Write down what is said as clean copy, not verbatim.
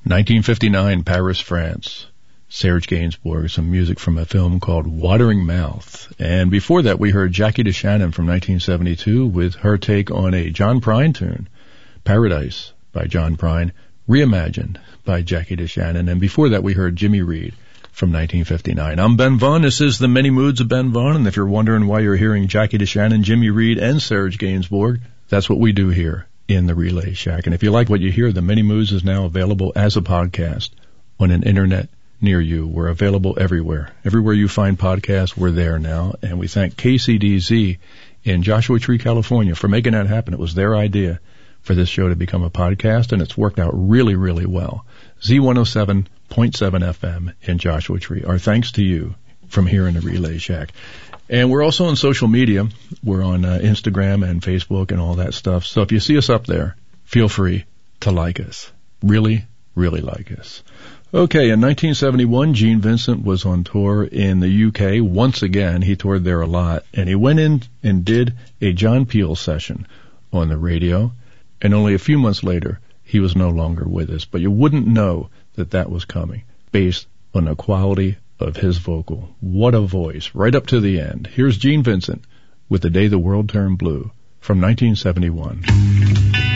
1959, Paris, France. Serge Gainsbourg, some music from a film called Watering Mouth. And before that, we heard Jackie DeShannon from 1972 with her take on a John Prine tune, Paradise by John Prine, reimagined by Jackie DeShannon. And before that, we heard Jimmy Reed from 1959. I'm Ben Vaughn. This is The Many Moods of Ben Vaughn. And if you're wondering why you're hearing Jackie DeShannon, Jimmy Reed, and Serge Gainsbourg, that's what we do here in the Relay Shack. And if you like what you hear, The Many Moods is now available as a podcast on an internet near you. We're available everywhere. Everywhere you find podcasts, we're there now. And we thank KCDZ in Joshua Tree, California for making that happen. It was their idea for this show to become a podcast, and it's worked out really, really well. Z107.7 FM in Joshua Tree. Our thanks to you from here in the Relay Shack. And we're also on social media. We're on Instagram and Facebook and all that stuff. So if you see us up there, feel free to like us. Really, really like us. Okay, in 1971, Gene Vincent was on tour in the UK once again. He toured there a lot, and he went in and did a John Peel session on the radio, and only a few months later, he was no longer with us. But you wouldn't know that that was coming, based on the quality of his vocal. What a voice, right up to the end. Here's Gene Vincent with The Day the World Turned Blue from 1971.